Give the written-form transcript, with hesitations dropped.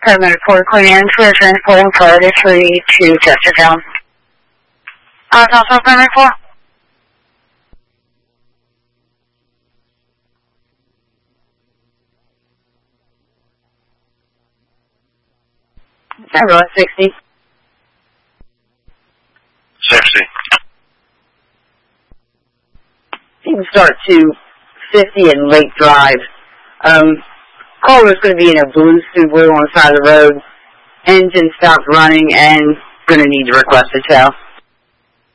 Paramedic 4 Queen Anne, Citizen, Golden Priority 3 to Chestertown. South Paramedic 4. Everyone, 60. 60. You can start to 50 and Lake Drive. Caller's going to be in a blue Subaru on the side of the road. Engine stopped running and going to need to request a tow.